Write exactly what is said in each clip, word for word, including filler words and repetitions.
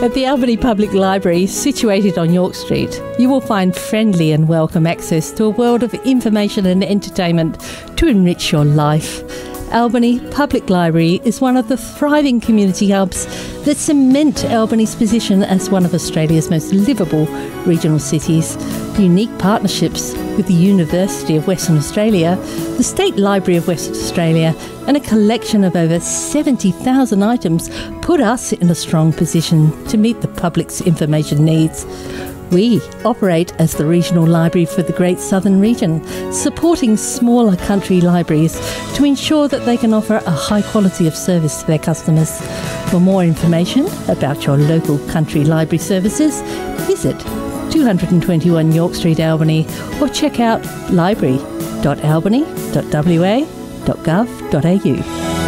At the Albany Public Library, situated on York Street, you will find friendly and welcome access to a world of information and entertainment to enrich your life. Albany Public Library is one of the thriving community hubs that cement Albany's position as one of Australia's most livable regional cities. Unique partnerships with the University of Western Australia, the State Library of Western Australia, and a collection of over seventy thousand items put us in a strong position to meet the public's information needs. We operate as the regional library for the Great Southern Region, supporting smaller country libraries to ensure that they can offer a high quality of service to their customers. For more information about your local country library services, visit two twenty-one York Street, Albany, or check out library dot albany dot w a dot gov dot a u.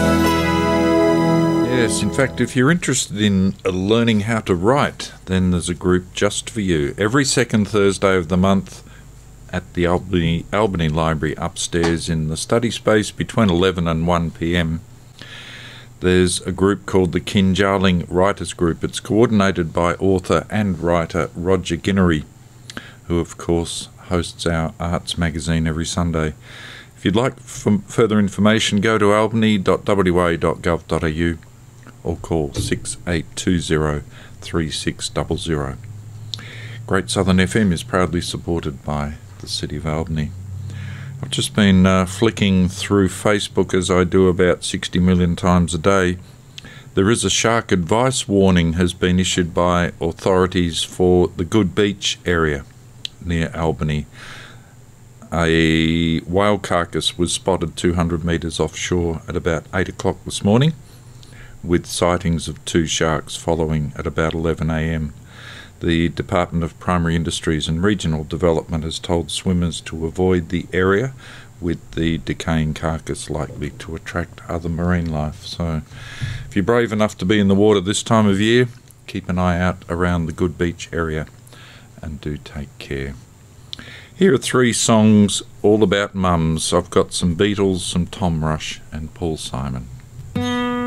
Yes, in fact, if you're interested in uh, learning how to write, then there's a group just for you. Every second Thursday of the month at the Albany, Albany Library upstairs in the study space between eleven and one p m, there's a group called the Kinjarling Writers Group. It's coordinated by author and writer Roger Guinery, who of course hosts our arts magazine every Sunday. If you'd like f- further information, go to albany dot w a dot gov dot a u or call six eight two zero, three six zero zero. Great Southern F M is proudly supported by the City of Albany. I've just been uh, flicking through Facebook, as I do about sixty million times a day. There is a shark advice warning has been issued by authorities for the Good Beach area near Albany. A whale carcass was spotted two hundred metres offshore at about eight o'clock this morning, with sightings of two sharks following at about eleven a m. The Department of Primary Industries and Regional Development has told swimmers to avoid the area, with the decaying carcass likely to attract other marine life. So if you're brave enough to be in the water this time of year, keep an eye out around the Good Beach area and do take care. Here are three songs all about mums. I've got some Beatles, some Tom Rush and Paul Simon.